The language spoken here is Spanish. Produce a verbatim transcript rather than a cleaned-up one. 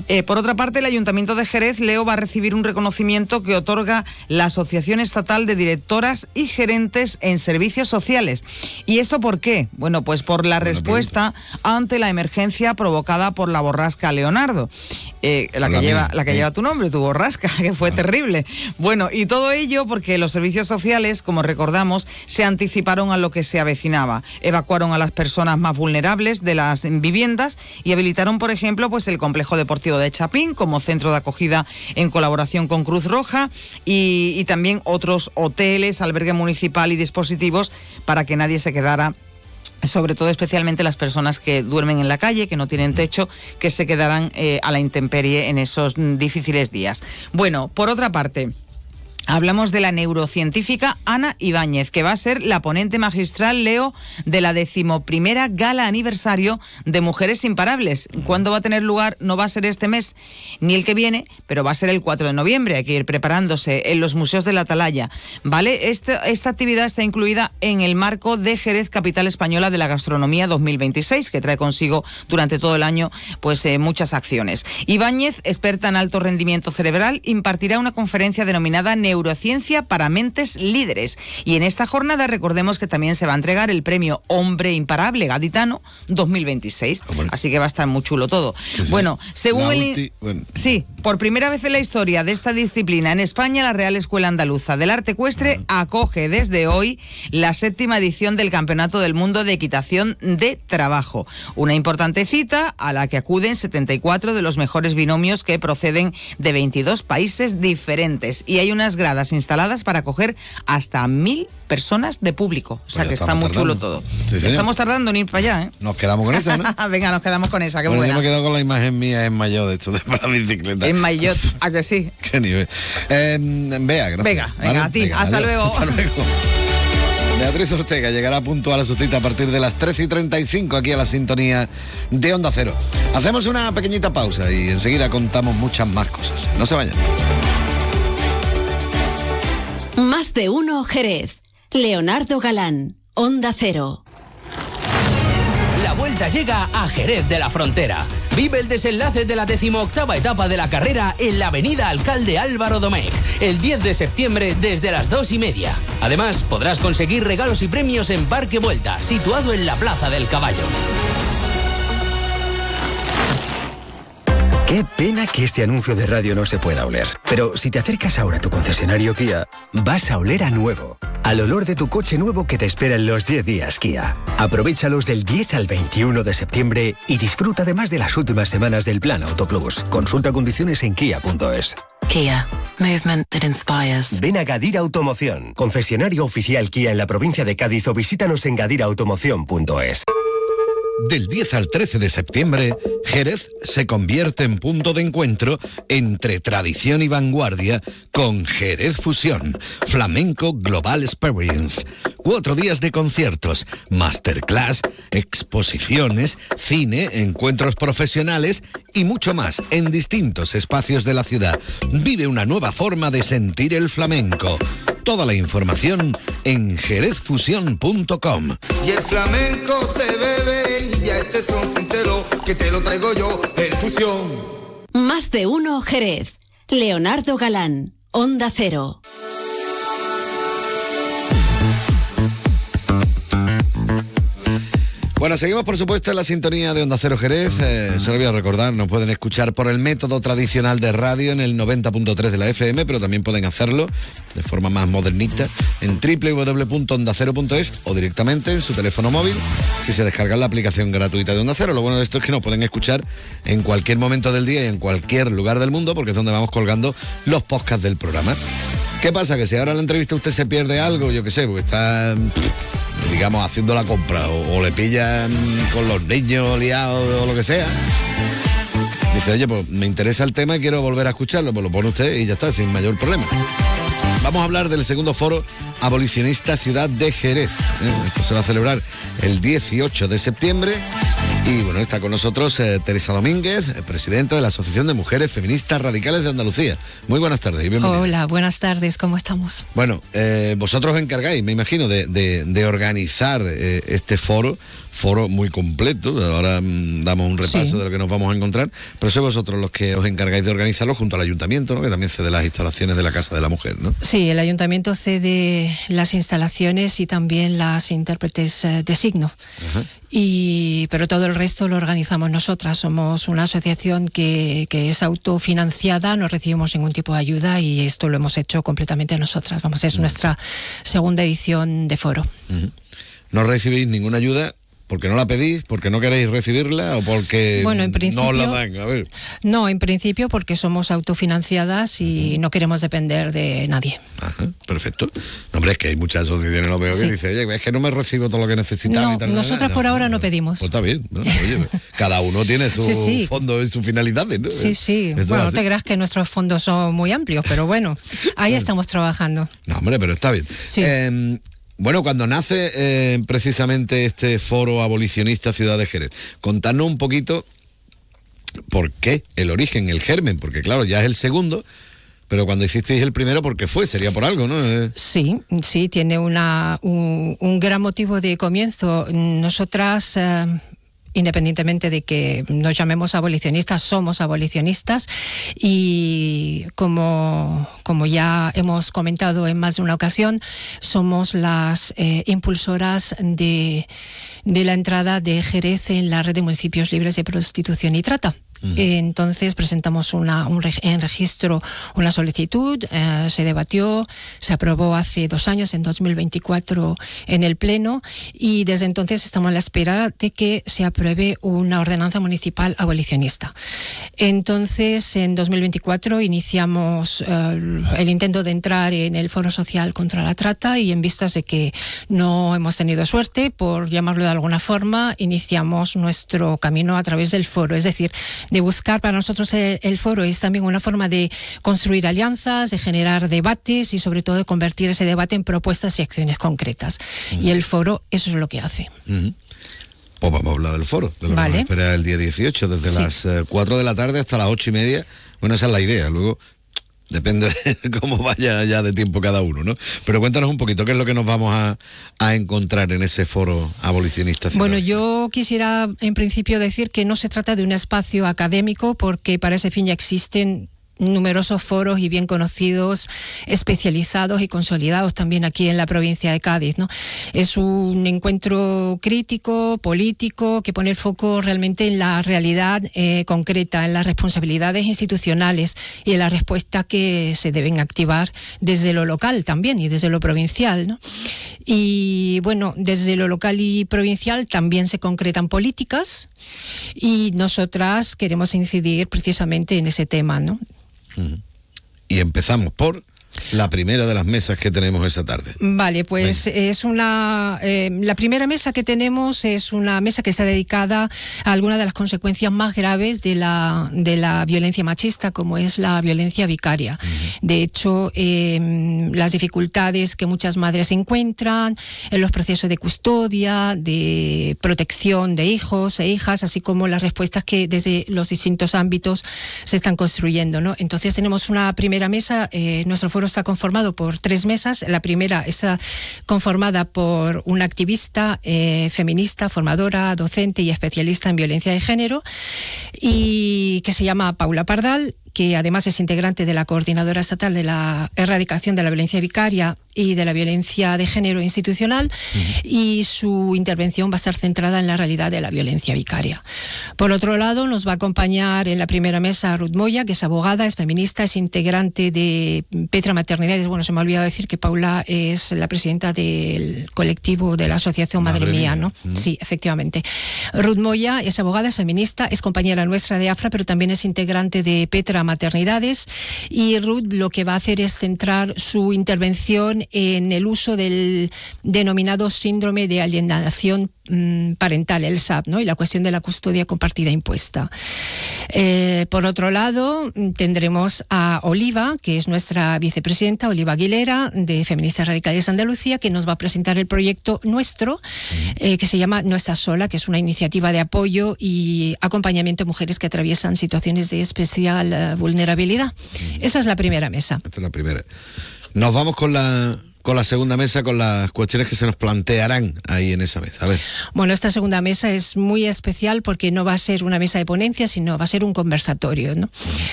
Eh, por otra parte, el Ayuntamiento de Jerez, Leo, va a recibir un reconocimiento que otorga la Asociación Estatal de Directoras y Gerentes en Servicios Sociales. ¿Y esto por qué? Bueno, pues por la Buena respuesta pregunta. ante la emergencia provocada por la borrasca Leonardo, eh, la, que lleva, la que lleva tu nombre, tu borrasca, que fue ah. terrible. Bueno, y todo ello porque los servicios sociales, como recordamos, se anticiparon a lo que se avecinaba. Evacuaron a las personas más vulnerables de las viviendas y habilitaron, por ejemplo, pues el complejo deportivo de Chapín como centro de acogida en colaboración con Cruz Roja y, y también otros hoteles, albergue municipal y dispositivos para que nadie se quedara, sobre todo especialmente las personas que duermen en la calle, que no tienen techo, que se quedarán eh, a la intemperie en esos difíciles días. Bueno, por otra parte, hablamos de la neurocientífica Ana Ibáñez, que va a ser la ponente magistral, Leo, de la decimoprimera gala aniversario de Mujeres Imparables. ¿Cuándo va a tener lugar? No va a ser este mes ni el que viene, pero va a ser el cuatro de noviembre. Hay que ir preparándose en los museos de la Atalaya, ¿vale? Este, esta actividad está incluida en el marco de Jerez, Capital Española de la Gastronomía dos mil veintiséis, que trae consigo durante todo el año pues eh, muchas acciones. Ibáñez, experta en alto rendimiento cerebral, impartirá una conferencia denominada Neurociencia Neurociencia para Mentes Líderes. Y en esta jornada recordemos que también se va a entregar el premio Hombre Imparable Gaditano dos mil veintiséis. Bueno. Así que va a estar muy chulo todo. Sí, sí. Bueno, según el... Ulti... Bueno. Sí, por primera vez en la historia de esta disciplina en España, la Real Escuela Andaluza del Arte Ecuestre uh-huh. acoge desde hoy la séptima edición del Campeonato del Mundo de Equitación de Trabajo. Una importante cita a la que acuden setenta y cuatro de los mejores binomios que proceden de veintidós países diferentes. Y hay unas gradas instaladas para acoger hasta mil personas de público. O sea pues que está muy tardando. chulo todo. Sí, estamos tardando en ir para allá, ¿eh? Nos quedamos con esa, ¿no? Venga, nos quedamos con esa, qué bueno, buena. Yo me quedo con la imagen mía en maillot de esto de para bicicleta. En maillot, ¿a que sí? Qué nivel. Eh, Bea, gracias. Venga, venga, ¿vale? a ti. Venga, hasta adiós. luego. Hasta luego. Beatriz Ortega llegará puntual a su cita a partir de las trece y treinta y cinco aquí a la sintonía de Onda Cero. Hacemos una pequeñita pausa y enseguida contamos muchas más cosas. No se vayan. Más de uno Jerez. Leonardo Galán, Onda Cero. La vuelta llega a Jerez de la Frontera. Vive el desenlace de la decimoctava etapa de la carrera en la avenida Alcalde Álvaro Domecq, el diez de septiembre desde las dos y media. Además, podrás conseguir regalos y premios en Parque Vuelta, situado en la Plaza del Caballo. Qué pena que este anuncio de radio no se pueda oler. Pero si te acercas ahora a tu concesionario Kia, vas a oler a nuevo. Al olor de tu coche nuevo que te espera en los diez días Kia. Aprovéchalos del diez al veintiuno de septiembre y disfruta además de las últimas semanas del Plan Autoplus. Consulta condiciones en kia punto es. Kia. Movement that inspires. Ven a Gadira Automoción, concesionario oficial Kia en la provincia de Cádiz, o visítanos en gadira automoción punto es. Del diez al trece de septiembre, Jerez se convierte en punto de encuentro entre tradición y vanguardia con Jerez Fusión, Flamenco Global Experience. Cuatro días de conciertos, masterclass, exposiciones, cine, encuentros profesionales y mucho más en distintos espacios de la ciudad. Vive una nueva forma de sentir el flamenco. Toda la información en jerez fusión punto com. Y el flamenco se bebe y ya este son sin telo, que te lo traigo yo, el Fusión. Más de uno Jerez. Leonardo Galán, Onda Cero. Bueno, seguimos por supuesto en la sintonía de Onda Cero Jerez. Eh, se lo voy a recordar, nos pueden escuchar por el método tradicional de radio en el noventa punto tres de la F M, pero también pueden hacerlo de forma más modernita en doble u doble u doble u punto onda cero punto es o directamente en su teléfono móvil si se descargan la aplicación gratuita de Onda Cero. Lo bueno de esto es que nos pueden escuchar en cualquier momento del día y en cualquier lugar del mundo, porque es donde vamos colgando los podcasts del programa. ¿Qué pasa? Que si ahora en la entrevista usted se pierde algo, yo qué sé, porque está, digamos, haciendo la compra o, o le pillan con los niños liados o lo que sea, dice, oye, pues me interesa el tema y quiero volver a escucharlo, pues lo pone usted y ya está, sin mayor problema. Vamos a hablar del segundo foro abolicionista Ciudad de Jerez. ¿eh? Esto se va a celebrar el dieciocho de septiembre. Y bueno, está con nosotros eh, Teresa Domínguez, eh, presidenta de la Asociación de Mujeres Feministas Radicales de Andalucía. Muy buenas tardes y bienvenida. Hola, buenas tardes, ¿cómo estamos? Bueno, eh, vosotros os encargáis, me imagino, de, de, de organizar eh, este foro foro muy completo. Ahora mmm, damos un repaso sí. de lo que nos vamos a encontrar, pero sois vosotros los que os encargáis de organizarlo junto al ayuntamiento, ¿no? Que también cede las instalaciones de la Casa de la Mujer, ¿no? Sí, el ayuntamiento cede las instalaciones y también las intérpretes de signo. Ajá. Y pero todo el resto lo organizamos nosotras. Somos una asociación que, que es autofinanciada, no recibimos ningún tipo de ayuda y esto lo hemos hecho completamente nosotras. Vamos, es uh-huh. nuestra segunda edición de foro. Uh-huh. ¿No recibís ninguna ayuda? ¿Porque no la pedís? ¿Porque no queréis recibirla? ¿O porque bueno, en principio, no la dan? A ver. No, en principio porque somos autofinanciadas y uh-huh. no queremos depender de nadie. Ajá, perfecto. No, hombre, es que hay muchas asociaciones, lo veo, sí. que dicen, oye, es que no me recibo todo lo que necesitaba. No, y tal, nosotras no, por no, ahora no, no pedimos. Pues está bien. Bueno, oye, cada uno tiene su sí, sí. fondo y sus finalidades, ¿no? Sí, sí. Eso bueno, no te creas que nuestros fondos son muy amplios, pero bueno, ahí bueno. estamos trabajando. No, hombre, pero está bien. Sí. Eh, Bueno, cuando nace eh, precisamente este foro abolicionista Ciudad de Jerez, contadnos un poquito por qué, el origen, el germen, porque claro, ya es el segundo, pero cuando hicisteis el primero, ¿por qué fue? Sería por algo, ¿no? Eh... Sí, sí, tiene una, un, un gran motivo de comienzo. Nosotras... Eh, independientemente de que nos llamemos abolicionistas, somos abolicionistas y como, como ya hemos comentado en más de una ocasión, somos las eh, impulsoras de, de la entrada de Jerez en la red de municipios libres de prostitución y trata. Entonces presentamos una, un reg- en registro una solicitud, eh, se debatió, se aprobó hace dos años, en dos mil veinticuatro, en el Pleno, y desde entonces estamos a la espera de que se apruebe una ordenanza municipal abolicionista. Entonces, en dos mil veinticuatro iniciamos eh, el intento de entrar en el Foro Social contra la Trata y en vistas de que no hemos tenido suerte, por llamarlo de alguna forma, iniciamos nuestro camino a través del foro, es decir, de buscar, para nosotros el, el foro es también una forma de construir alianzas, de generar debates y sobre todo de convertir ese debate en propuestas y acciones concretas. Uh-huh. Y el foro eso es lo que hace. Uh-huh. Pues vamos a hablar del foro, de lo vale. que nos espera el día dieciocho, desde sí. las eh, cuatro de la tarde hasta las ocho y media. Bueno, esa es la idea, luego depende de cómo vaya ya de tiempo cada uno, ¿no? Pero cuéntanos un poquito, ¿qué es lo que nos vamos a, a encontrar en ese foro abolicionista? Bueno, yo quisiera en principio decir que no se trata de un espacio académico, porque para ese fin ya existen numerosos foros y bien conocidos, especializados y consolidados también aquí en la provincia de Cádiz, ¿no? Es un encuentro crítico, político, que pone el foco realmente en la realidad eh, concreta, en las responsabilidades institucionales y en la respuesta que se deben activar desde lo local también y desde lo provincial, ¿no? Y bueno, desde lo local y provincial también se concretan políticas y nosotras queremos incidir precisamente en ese tema, ¿no? Y empezamos por la primera de las mesas que tenemos esa tarde. Vale, pues Venga. es una... Eh, la primera mesa que tenemos es una mesa que está dedicada a algunas de las consecuencias más graves de la, de la violencia machista, como es la violencia vicaria. Uh-huh. De hecho, eh, las dificultades que muchas madres encuentran en los procesos de custodia, de protección de hijos e hijas, así como las respuestas que desde los distintos ámbitos se están construyendo, ¿no? Entonces tenemos una primera mesa, eh, nuestro foro está conformado por tres mesas. La primera está conformada por una activista eh, feminista, formadora, docente y especialista en violencia de género, y que se llama Paula Pardal, que además es integrante de la Coordinadora Estatal de la Erradicación de la Violencia Vicaria y de la Violencia de Género Institucional, uh-huh. y su intervención va a estar centrada en la realidad de la violencia vicaria. Por otro lado, nos va a acompañar en la primera mesa Ruth Moya, que es abogada, es feminista, es integrante de Petra Maternidades. Bueno, se me ha olvidado decir que Paula es la presidenta del colectivo de la Asociación Madre, Madre Mía, ¿no? Uh-huh. Sí, efectivamente. Ruth Moya es abogada, es feminista, es compañera nuestra de AFRA, pero también es integrante de Petra Maternidades, y Ruth lo que va a hacer es centrar su intervención en el uso del denominado síndrome de alienación parental, el S A P, ¿no? Y la cuestión de la custodia compartida impuesta. Eh, por otro lado, tendremos a Oliva, que es nuestra vicepresidenta, Oliva Aguilera, de Feministas Radicales Andalucía, que nos va a presentar el proyecto nuestro, eh, que se llama No Estás Sola, que es una iniciativa de apoyo y acompañamiento a mujeres que atraviesan situaciones de especial uh, vulnerabilidad. Esa es la primera mesa. Esta es la primera. Nos vamos con la con la segunda mesa, con las cuestiones que se nos plantearán ahí en esa mesa. A ver. Bueno, esta segunda mesa es muy especial porque no va a ser una mesa de ponencia, sino va a ser un conversatorio, ¿no?